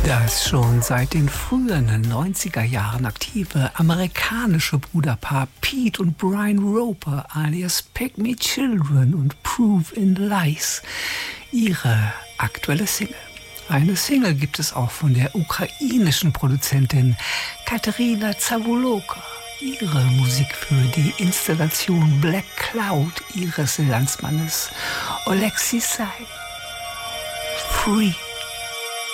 Das schon seit den frühen 90er Jahren aktive amerikanische Bruderpaar Pete und Brian Roper alias Pick Me Children und Proof in Lies, ihre aktuelle Single. Eine Single gibt es auch von der ukrainischen Produzentin Katerina Zawoloka. Ihre Musik für die Installation Black Cloud ihres Landsmannes Oleksiy Sai. Free.